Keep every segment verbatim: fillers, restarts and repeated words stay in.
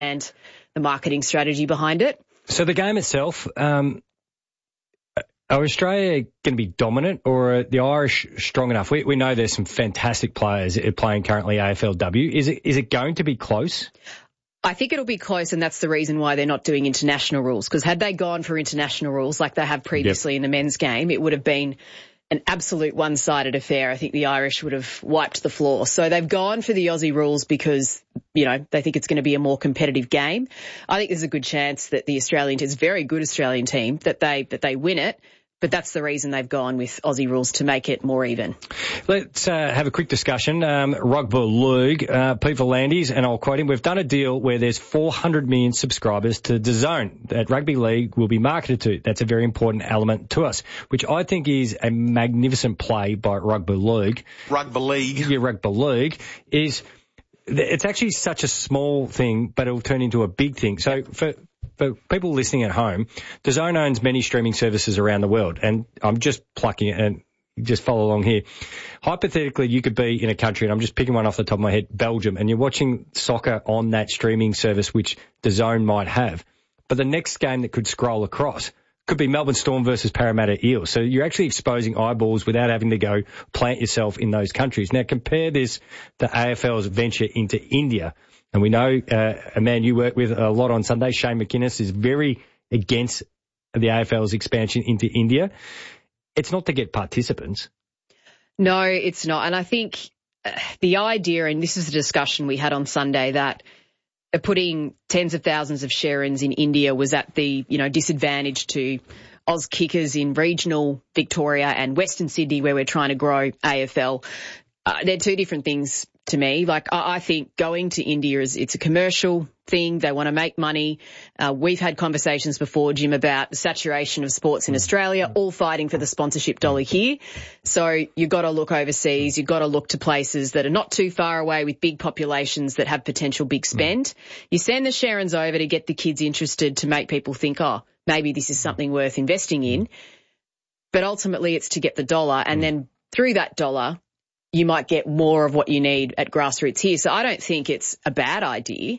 and the marketing strategy behind it. So the game itself, um, are Australia going to be dominant, or are the Irish strong enough? We, we know there's some fantastic players playing currently A F L W. Is it is it going to be close? I think it'll be close, and that's the reason why they're not doing international rules. Because had they gone for international rules like they have previously yep. in the men's game, it would have been an absolute one-sided affair. I think the Irish would have wiped the floor. So they've gone for the Aussie rules because, you know, they think it's going to be a more competitive game. I think there's a good chance that the Australian team, it's a very good Australian team, that they that they win it. But that's the reason they've gone with Aussie rules, to make it more even. Let's uh, have a quick discussion. Um, Rugby League, uh, Pete V'landys, and I'll quote him, we've done a deal where there's four hundred million subscribers to DAZN that Rugby League will be marketed to. That's a very important element to us, which I think is a magnificent play by Rugby League. Rugby League. Yeah, Rugby League is, it's actually such a small thing, but it'll turn into a big thing. So for... For people listening at home, DAZN owns many streaming services around the world, and I'm just plucking it, and just follow along here. Hypothetically, you could be in a country, and I'm just picking one off the top of my head, Belgium, and you're watching soccer on that streaming service which DAZN might have. But the next game that could scroll across could be Melbourne Storm versus Parramatta Eels. So you're actually exposing eyeballs without having to go plant yourself in those countries. Now compare this to A F L's venture into India. And we know uh, a man you work with a lot on Sunday, Shane McInnes, is very against the A F L's expansion into India. It's not to get participants. No, it's not. And I think uh, the idea, and this is a discussion we had on Sunday, that uh, putting tens of thousands of share-ins in India was at the, you know, disadvantage to Oz kickers in regional Victoria and Western Sydney, where we're trying to grow A F L. Uh, they're two different things to me. Like, I, I think going to India is, it's a commercial thing. They want to make money. Uh, we've had conversations before, Jim, about the saturation of sports in Australia, all fighting for the sponsorship dollar here. So you've got to look overseas. You've got to look to places that are not too far away with big populations that have potential big spend. You send the Sharons over to get the kids interested, to make people think, oh, maybe this is something worth investing in. But ultimately it's to get the dollar, and then through that dollar, you might get more of what you need at grassroots here. So I don't think it's a bad idea.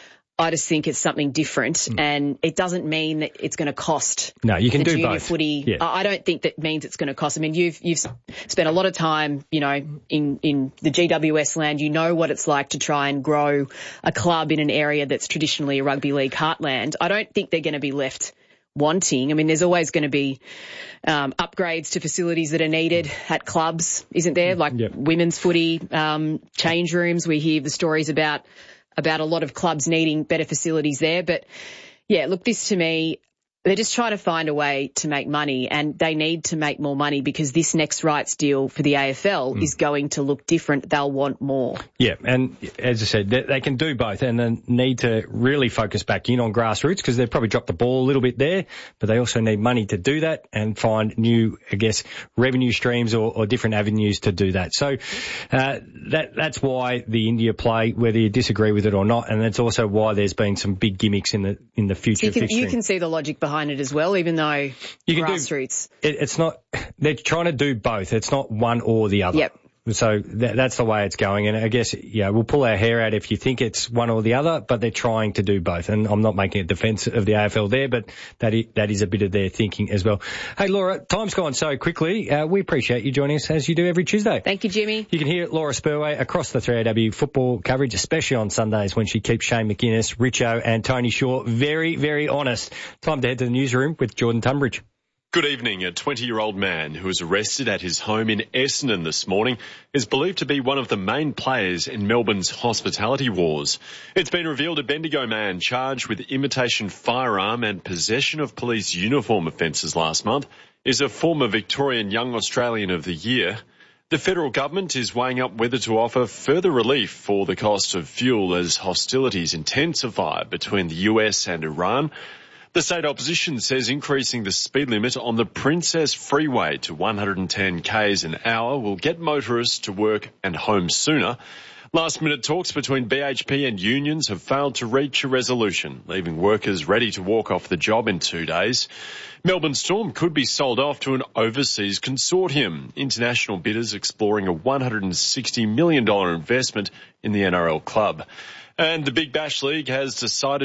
I just think it's something different, mm. and it doesn't mean that it's going to cost. No, you can the do junior both. Footy. Yeah. I don't think that means it's going to cost. I mean, you've you've spent a lot of time, you know, in in the G W S land. You know what it's like to try and grow a club in an area that's traditionally a rugby league heartland. I don't think they're going to be left wanting. I mean, there's always going to be um, upgrades to facilities that are needed at clubs, isn't there? Like yep. women's footy, um, change rooms. We hear the stories about about a lot of clubs needing better facilities there. But, yeah, look, this to me, they're just trying to find a way to make money, and they need to make more money because this next rights deal for the A F L mm. is going to look different. They'll want more. Yeah, and as I said, they, they can do both, and they need to really focus back in on grassroots because they've probably dropped the ball a little bit there, but they also need money to do that and find new, I guess, revenue streams or, or different avenues to do that. So uh, that that's why the India play, whether you disagree with it or not, and that's also why there's been some big gimmicks in the in the future. So you, can, you can see the logic behind it as well, even though you can grassroots. Do, it, it's not, they're trying to do both. It's not one or the other. Yep. So that, that's the way it's going. And I guess, yeah, we'll pull our hair out if you think it's one or the other, but they're trying to do both. And I'm not making a defence of the A F L there, but that is, that is a bit of their thinking as well. Hey, Laura, time's gone so quickly. Uh, we appreciate you joining us as you do every Tuesday. Thank you, Jimmy. You can hear Laura Spurway across the three A W football coverage, especially on Sundays when she keeps Shane McInnes, Richo and Tony Shaw very, very honest. Time to head to the newsroom with Jordan Tunbridge. Good evening. A twenty-year-old man who was arrested at his home in Essendon this morning is believed to be one of the main players in Melbourne's hospitality wars. It's been revealed a Bendigo man charged with imitation firearm and possession of police uniform offences last month is a former Victorian Young Australian of the Year. The federal government is weighing up whether to offer further relief for the cost of fuel as hostilities intensify between the U S and Iran. The state opposition says increasing the speed limit on the Princess Freeway to one hundred ten kilometres an hour will get motorists to work and home sooner. Last-minute talks between B H P and unions have failed to reach a resolution, leaving workers ready to walk off the job in two days. Melbourne Storm could be sold off to an overseas consortium. International bidders exploring a one hundred sixty million dollars investment in the N R L club. And the Big Bash League has decided